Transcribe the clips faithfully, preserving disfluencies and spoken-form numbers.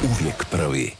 Uvijek prvi.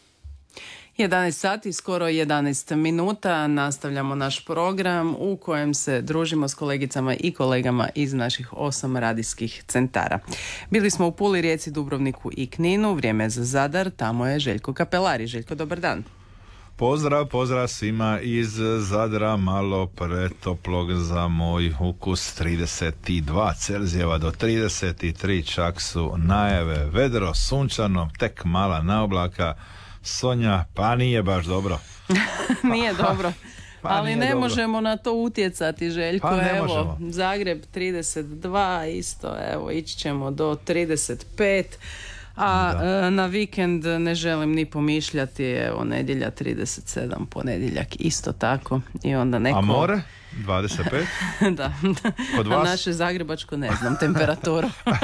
jedanaest sati, skoro jedanaest minuta, nastavljamo naš program u kojem se družimo s kolegicama i kolegama iz naših osam radijskih centara. Bili smo u Puli, Rijeci, Dubrovniku i Kninu, vrijeme je za Zadar, tamo je Željko Kapelari. Željko, dobar dan. Pozdrav, pozdrav svima iz Zadra, malo pretoplog za moj ukus, trideset dva Celzijeva do trideset tri, čak su najave vedro, sunčano, tek mala naoblaka. Sonja, pa nije baš dobro. Nije dobro. Pa ali nije ne dobro. možemo na to utjecati, Željko. Pa ne evo, možemo. Zagreb trideset dva, isto, evo, ići ćemo do trideset pet. A Da. na vikend ne želim ni pomišljati, evo, nedjelja trideset sedam, ponedjeljak isto tako. I onda neko... A more? dvadeset pet? da, Kod a vas? naše zagrebačko ne znam temperaturu.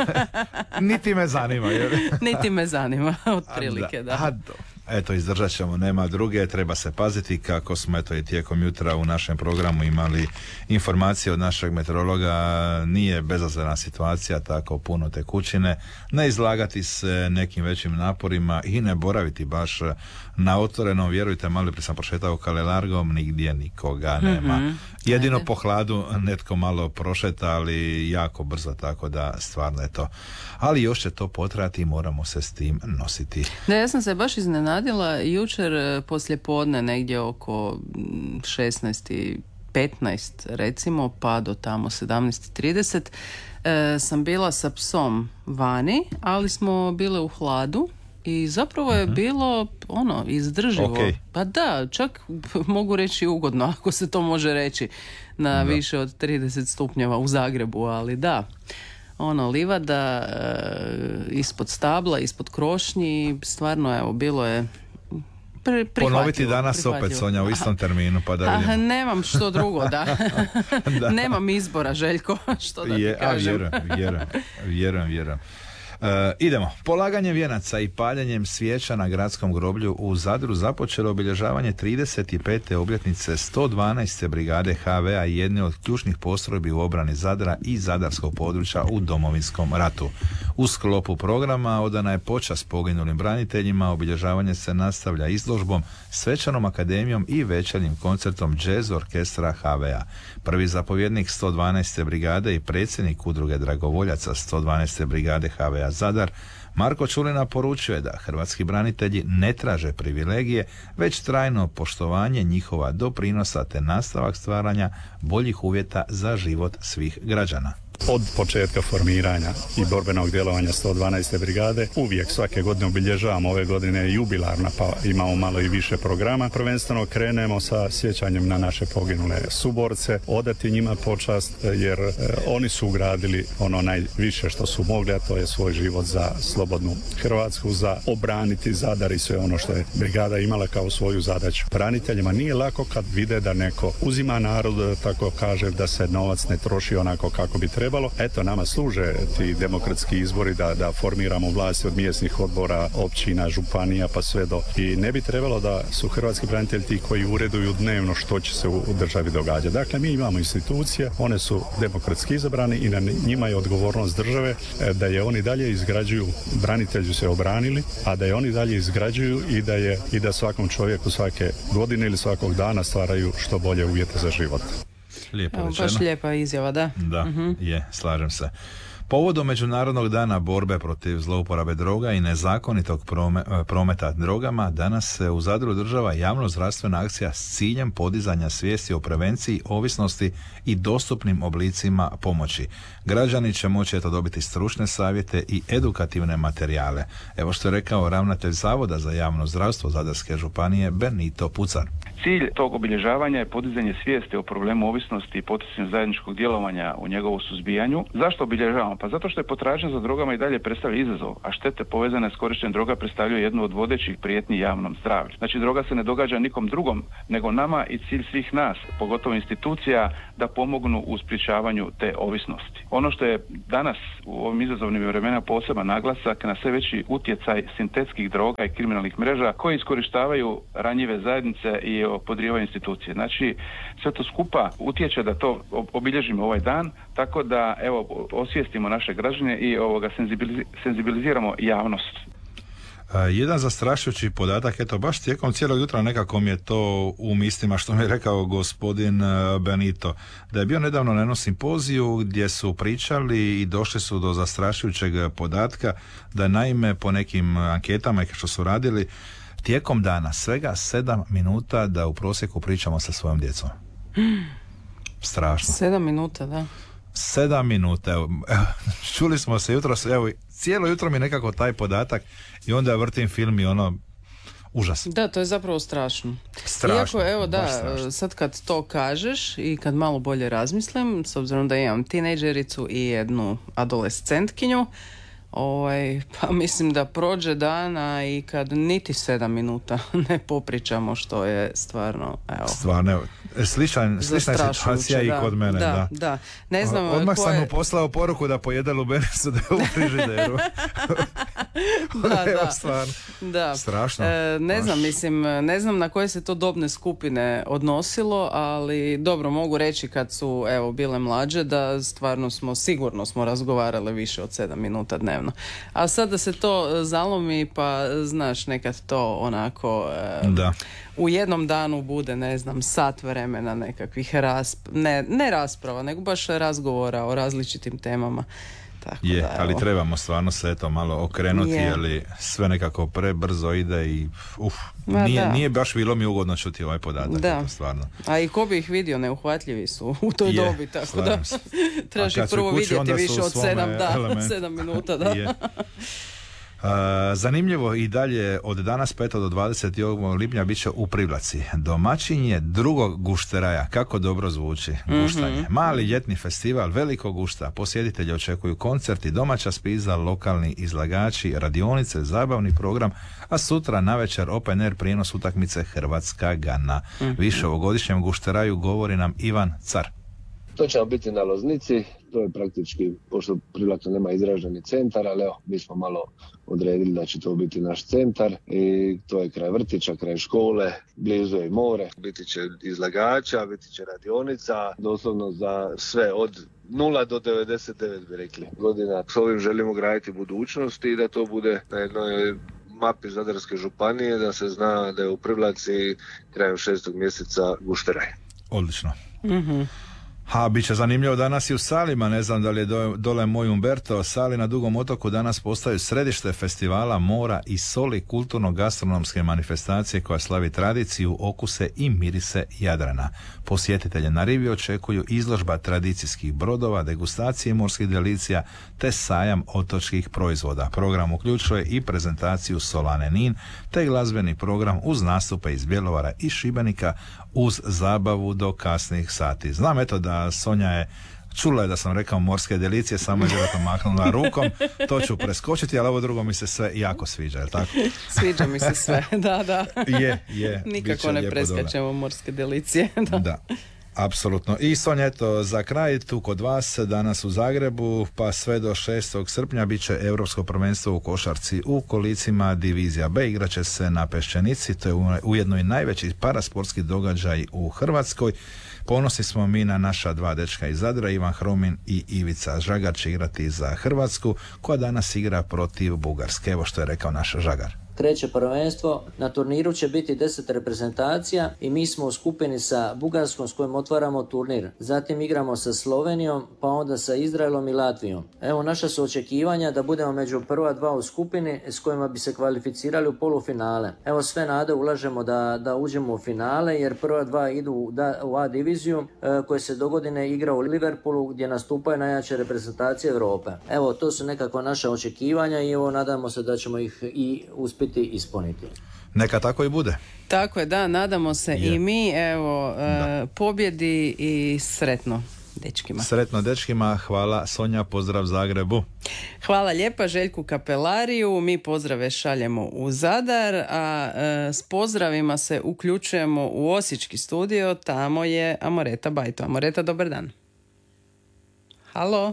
Niti me zanima, jer... Niti me zanima, otprilike, da. A, do. Eto, izdržat ćemo, nema druge, treba se paziti, kako smo eto i tijekom jutra u našem programu imali informacije od našeg meteorologa, nije bezazlena situacija, tako puno tekućine, ne izlagati se nekim većim naporima i ne boraviti baš na otvorenom, vjerujte, malo prije sam prošetao Kalelargom, nigdje nikoga nema. Mm-hmm. Jedino Ajde. po hladu netko malo prošeta, ali jako brzo, tako da stvarno je to. Ali još će to potrajati i moramo se s tim nositi. Da, ja sam se baš iznenadila jučer e, poslije podne, negdje oko mm, šesnaest i petnaest recimo, pa do tamo sedamnaest i trideset, e, sam bila sa psom vani, ali smo bile u hladu. I zapravo je mm-hmm. bilo ono izdrživo. Okay. Pa da, čak mogu reći ugodno, ako se to može reći, na da. više od trideset stupnjeva u Zagrebu, ali da. Ono, livada e, ispod stabla, ispod krošnji, stvarno, evo, bilo je pri, Ponoviti danas opet, Sonja, u istom terminu, pa da vidimo. Aha, nemam što drugo, da. da. Nemam izbora, Željko, što da je, ti kažem. A, vjerujem, vjerujem, vjerujem, vjerujem. Uh, idemo. Polaganjem vijenaca i paljenjem svijeća na gradskom groblju u Zadru započelo obilježavanje trideset pete obljetnice sto dvanaeste brigade ha ve a, jedne od ključnih postrojbi u obrani Zadra i zadarskog područja u Domovinskom ratu. U sklopu programa odana je počast poginulim braniteljima, obilježavanje se nastavlja izložbom, svečanom akademijom i večernjim koncertom džez orkestra ha ve a. Prvi zapovjednik sto dvanaeste brigade i predsjednik udruge dragovoljaca sto dvanaeste brigade ha ve a Zadar, Marko Čulina, poručuje da hrvatski branitelji ne traže privilegije, već trajno poštovanje njihova doprinosa te nastavak stvaranja boljih uvjeta za život svih građana. Od početka formiranja i borbenog djelovanja sto dvanaeste brigade uvijek svake godine obilježavamo, ove godine je jubilarna pa imamo malo i više programa. Prvenstveno krenemo sa sjećanjem na naše poginule suborce, odati njima počast jer e, oni su ugradili ono najviše što su mogli, a to je svoj život za slobodnu Hrvatsku, za obraniti Zadar i sve ono što je brigada imala kao svoju zadaću. Braniteljima nije lako kad vide da neko uzima narod, tako kaže, da se novac ne troši onako kako bi trebalo. Eto, nama služe ti demokratski izbori da, da formiramo vlasti od mjesnih odbora, općina, županija pa sve do. I ne bi trebalo da su hrvatski branitelji ti koji ureduju dnevno što će se u, u državi događati. Dakle, mi imamo institucije, one su demokratski izabrani i na njima je odgovornost države da je oni dalje izgrađuju, branitelji su se obranili, a da je oni dalje izgrađuju i da je i da svakom čovjeku svake godine ili svakog dana stvaraju što bolje uvjete za život. Lijepo Evo, rečeno. baš lijepa izjava, da. Da, uh-huh. je, slažem se. Povodom Međunarodnog dana borbe protiv zlouporabe droga i nezakonitog prometa drogama, danas se u Zadru održava javno-zdravstvena akcija s ciljem podizanja svijesti o prevenciji ovisnosti i dostupnim oblicima pomoći. Građani će moći eto dobiti stručne savjete i edukativne materijale. Evo što je rekao ravnatelj Zavoda za javno zdravstvo Zadarske županije Benito Pucar. Cilj tog obilježavanja je podizanje svijesti o problemu ovisnosti i poticanju zajedničkog djelovanja u njegovu suzbijanju. Zašto obilježavamo? Pa zato što je potražnja za drogama i dalje predstavlja izazov, a štete povezane s korištenjem droga predstavljaju jednu od vodećih prijetnji javnom zdravlju. Znači, droga se ne događa nikom drugom nego nama i cilj svih nas, pogotovo institucija, da pomognu u sprječavanju te ovisnosti. Ono što je danas u ovim izazovnim vremenima poseban naglasak na sve veći utjecaj sintetskih droga i kriminalnih mreža koji iskorištavaju ranjive zajednice i podrivaju institucije. Znači, sve to skupa utječe da to obilježimo ovaj dan, tako da evo osvijestimo naše građane i ovoga senzibiliziramo javnost. Jedan zastrašujući podatak, eto baš tijekom cijelog jutra nekako mi je to u mislima što mi je rekao gospodin Benito, da je bio nedavno na jednom simpoziju gdje su pričali i došli su do zastrašujućeg podatka da naime po nekim anketama što su radili tijekom dana svega sedam minuta da u prosjeku pričamo sa svojom djecom. Strašno. Sedam minuta, da. Sedam minuta, evo, čuli smo se jutros, evo, cijelo jutro mi nekako taj podatak i onda vrtim film i ono, užas. Da, to je zapravo strašno. Strašno. Iako, evo, da, strašno. sad kad to kažeš i kad malo bolje razmislim, s obzirom da imam tinejdžericu i jednu adolescentkinju, ovaj, pa mislim da prođe dana i kad niti sedam minuta ne popričamo, što je stvarno, evo. Stvarno, evo, sličan, slična je situacija i kod mene, da. Da, da. Ne znam, odmah sam je... mu poslao poruku da pojede lubenicu da je u frižideru. da, evo, da. stvarno. Da. Strašno. E, ne Baš. znam, mislim, ne znam na koje se to dobne skupine odnosilo, ali dobro, mogu reći kad su, evo, bile mlađe, da stvarno smo, sigurno smo razgovarale više od sedam minuta dnevno. A sad da se to zalomi, pa znaš, nekad to onako e, Da. u jednom danu bude, ne znam, sat vremena nekakvih rasp... ne, ne rasprava, nego baš razgovora o različitim temama. Tako Je, da, ali evo. trebamo stvarno se eto malo okrenuti, Je. jer sve nekako prebrzo ide i uf, Ma nije, da. nije baš bilo mi ugodno čuti ovaj podatak. Da. Eto, stvarno. A i ko bi ih vidio, neuhvatljivi su u toj Je, dobi, tako da slažem se. trebaš A ih kad su prvo kući, vidjeti onda su više u od svome sedam, da, elementu. sedam minuta, da. Je. Uh, zanimljivo i dalje od danas pet do dvadeset osmog lipnja bit će u Privlaci. Domaćin je drugog gušteraja. Kako dobro zvuči guštanje. Mm-hmm. Mali ljetni festival velikog gušta. Posjetitelji očekuju koncerti, domaća spiza, lokalni izlagači, radionice, zabavni program, a sutra navečer open air prijenos utakmice Hrvatska-Gana. Mm-hmm. Više o ovogodišnjem gušteraju govori nam Ivan Car. To će biti na Loznici, to je praktički, pošto Privlaka nema izraženi centar, ali evo, mi smo malo odredili da će to biti naš centar i to je kraj vrtića, kraj škole, blizu je i more, biti će izlagača, biti će radionica, doslovno za sve od nula do devedeset devet bi rekli godina. S ovim želimo graditi budućnost i da to bude na jednoj mapi Zadarske županije, da se zna da je u Privlaci krajem šestog mjeseca gušteraj. Odlično. Mhm. Ha, bit će zanimljivo danas i u Salima, ne znam da li je do, dole moj Umberto. Sali na Dugom otoku danas postaju središte festivala mora i soli, kulturno-gastronomske manifestacije koja slavi tradiciju, okuse i mirise Jadrana. Posjetitelje na rivi očekuju izložba tradicijskih brodova, degustacije morskih delicija te sajam otočkih proizvoda. Program uključuje i prezentaciju Solane Nin te glazbeni program uz nastupe iz Bjelovara i Šibenika uz zabavu do kasnih sati. Znam eto da Sonja je čula je da sam rekao morske delicije, samo je vjerojatno maknula rukom, to ću preskočiti, ali ovo drugo mi se sve jako sviđa, je li tako? Sviđa mi se sve, da, da. Je, je. Nikako ne preskačemo dole morske delicije. Da. Da. Apsolutno. I Sonja, eto, za kraj tu kod vas danas u Zagrebu, pa sve do šestog srpnja bit će Europsko prvenstvo u košarci u kolicima divizija B. Igraće se na Peščenici, to je ujedno i najveći parasportski događaj u Hrvatskoj. Ponosni smo mi na naša dva dečka iz Zadra, Ivan Hromin i Ivica Žagar će igrati za Hrvatsku, koja danas igra protiv Bugarske. Evo što je rekao naš Žagar. Kreće prvenstvo, na turniru će biti deset reprezentacija i mi smo u skupini sa Bugarskom s kojom otvaramo turnir. Zatim igramo sa Slovenijom, pa onda sa Izraelom i Latvijom. Evo naša su očekivanja da budemo među prva dva u skupini s kojima bi se kvalificirali u polufinale. Evo sve nade ulažemo da, da uđemo u finale jer prva dva idu u, da, u A diviziju e, koje se dogodine igra u Liverpoolu gdje nastupaju najjače reprezentacije Europe. Evo to su nekako naše očekivanja i evo nadamo se da ćemo ih i uspjeti ispuniti. Neka tako i bude. Tako je, da, nadamo se je. I mi, evo, e, pobjedi i sretno dečkima. Sretno dečkima, hvala Sonja, pozdrav Zagrebu. Hvala lijepa Željku Kapelariju, mi pozdrave šaljemo u Zadar, a e, s pozdravima se uključujemo u Osječki studio, tamo je Amoreta Bajto. Amoreta, dobar dan. Halo?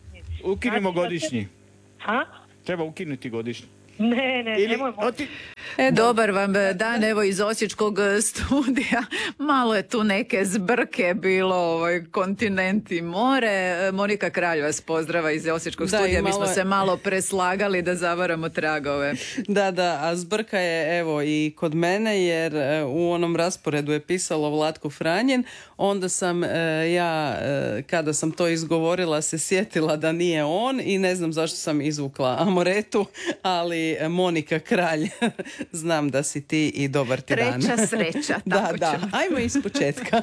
Ukinimo godišnji. Ha? Treba ukinuti godišnji. Ne, ne, Ili, nemojmo. oti, E, dobar vam dan, evo iz Osječkog studija. Malo je tu neke zbrke bilo, ovaj, kontinent i more. Monika Kralj vas pozdrava iz Osječkog da, studija. Mi smo je... se malo preslagali da zavaramo tragove. Da, da, a zbrka je evo i kod mene, jer u onom rasporedu je pisalo Vlatko Franjin. Onda sam e, ja, e, kada sam to izgovorila, se sjetila da nije on i ne znam zašto sam izvukla Amoretu, ali Monika Kralj, znam da si ti i dobar ti Treća dan. Treća sreća, tako da, da, ću. ajmo iz početka.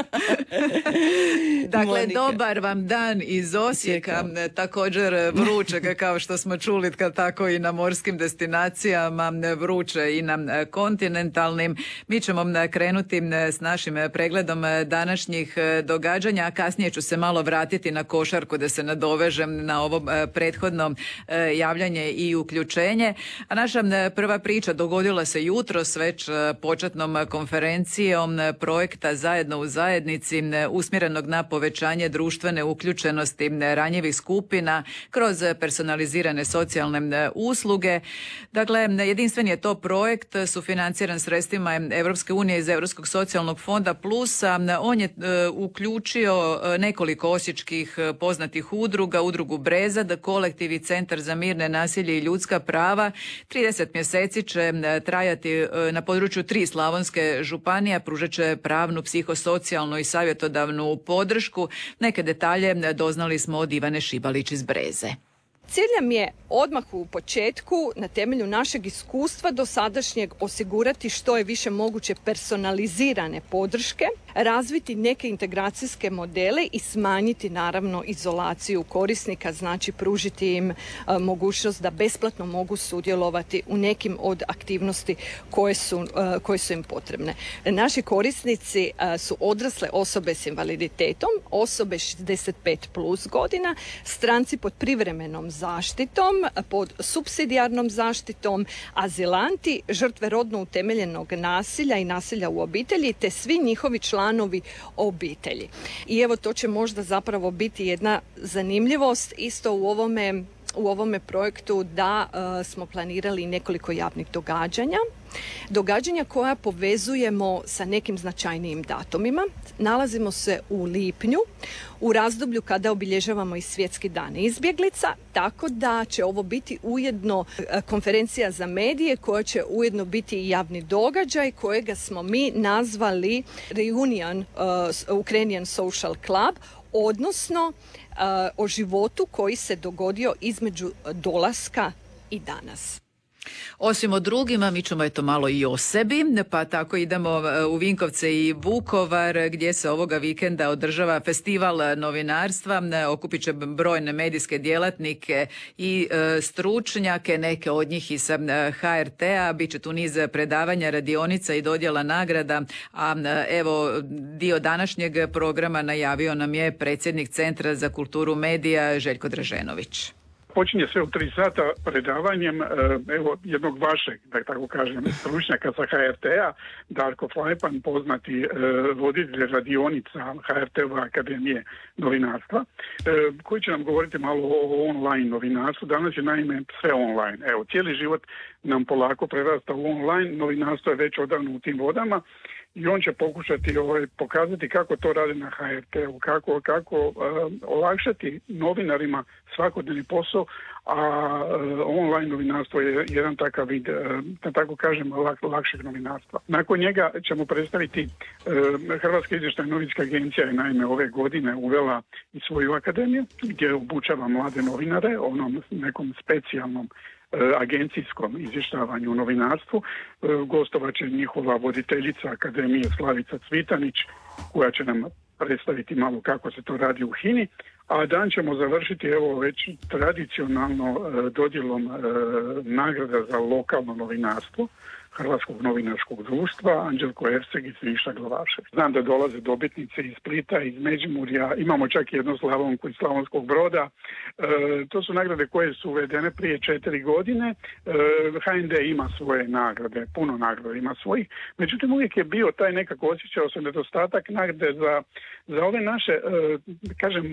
Dakle, Monika. Dobar vam dan iz Osijeka, također vrućega kao što smo čuli, tako i na morskim destinacijama, vruće i na kontinentalnim. Mi ćemo krenuti s našim pregledom današnjih događanja, a kasnije ću se malo vratiti na košarku da se nadovežem na ovo prethodno javljanje i uključenje. A naša prva priča dogodila se jutros već početnom konferencijom projekta Zajedno u zajednici usmjerenog na povećanje društvene uključenosti ranjivih skupina kroz personalizirane socijalne usluge. Dakle, jedinstven je to projekt sufinanciran sredstvima Europske unije iz Europskog socijalnog fonda plus. On je uključio nekoliko osječkih poznatih udruga, udrugu Brezad, kolektiv i Centar za mir, nenasilje i ljudska prava. trideset mjeseci će trajati na području tri slavonske županije, pružat će pravnu, psihosocijalnu i savjetodavnu podršku. Neke detalje doznali smo od Ivane Šibalić iz Breze. Cilj nam je odmah u početku, na temelju našeg iskustva dosadašnjeg, osigurati što je više moguće personalizirane podrške, razviti neke integracijske modele i smanjiti naravno izolaciju korisnika, znači pružiti im a, mogućnost da besplatno mogu sudjelovati u nekim od aktivnosti koje su, a, koje su im potrebne. Naši korisnici a, su odrasle osobe s invaliditetom, osobe šezdeset pet plus godina, stranci pod privremenom zaštitom, pod supsidijarnom zaštitom, azilanti, žrtve rodno utemeljenog nasilja i nasilja u obitelji, te svi njihovi članovi obitelji. I evo, to će možda zapravo biti jedna zanimljivost isto u ovome u ovome projektu, da uh, smo planirali nekoliko javnih događanja. Događanja koja povezujemo sa nekim značajnijim datumima. Nalazimo se u lipnju, u razdoblju kada obilježavamo i Svjetski dan izbjeglica, tako da će ovo biti ujedno konferencija za medije koja će ujedno biti i javni događaj kojega smo mi nazvali Reunion uh, Ukrainian Social Club, odnosno uh, o životu koji se dogodio između dolaska i danas. Osim o drugima, mi ćemo eto malo i o sebi, pa tako idemo u Vinkovce i Vukovar, gdje se ovoga vikenda održava festival novinarstva. Okupit će brojne medijske djelatnike i e, stručnjake, neke od njih i sa ha er te a. Biće tu niz predavanja, radionica i dodjela nagrada, a evo dio današnjeg programa najavio nam je predsjednik Centra za kulturu medija Željko Draženović. Počinje sve u tri sata predavanjem evo jednog vašeg, da tako kažem, stručnjaka sa ha er te a, Darko Flajpan, poznati e, voditelj radionica ha er te-ove Akademije novinarstva, e, koji će nam govoriti malo o online novinarstvu. Danas je naime sve online. Evo, cijeli život nam polako prerasta u online, novinarstvo je već odavno u tim vodama. I on će pokušati ovaj, pokazati kako to radi na ha er te-u, kako, kako uh, olakšati novinarima svakodnevni posao, a uh, online novinarstvo je jedan takav vid, uh, da tako kažem, lak, lakšeg novinarstva. Nakon njega ćemo predstaviti uh, Hrvatska izvještajna novinska agencija je naime ove godine uvela i svoju akademiju gdje obučava mlade novinare onom nekom specijalnom agencijskom izvještavanju u novinarstvu. Gostovat će njihova voditeljica Akademije Slavica Cvitanić, koja će nam predstaviti malo kako se to radi u HINA-i, a dan ćemo završiti evo već tradicionalno dodjelom nagrada za lokalno novinarstvo Hrvatskog novinarskog društva, Anđelko Erceg i Siniša Glavašev. Znam da dolaze dobitnice iz Splita, iz Međimurja, imamo čak jednu Slavonku iz Slavonskog Broda. E, to su nagrade koje su uvedene prije četiri godine. E, ha en de ima svoje nagrade, puno nagrada ima svojih, međutim uvijek je bio taj nekako osjećao se nedostatak nagrade za, za ove naše, e, kažem male,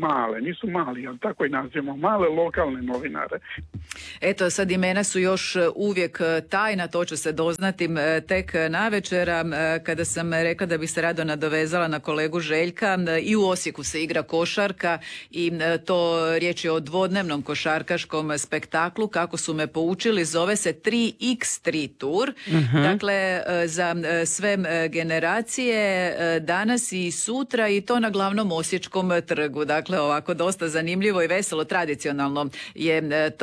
nisu mali, ali tako i nazivamo, male lokalne novinare. Eto, sad imena su još uvijek tajna, to će se doznati tek navečera. Kada sam rekla da bi se rado nadovezala na kolegu Željka, i u Osijeku se igra košarka i to riječ je o dvodnevnom košarkaškom spektaklu, kako su me poučili, zove se tri iks tri Tour. Uh-huh. Dakle, za sve generacije danas i sutra, i to na glavnom osječkom trgu. Dakle, ovako dosta zanimljivo i veselo, tradicionalno je to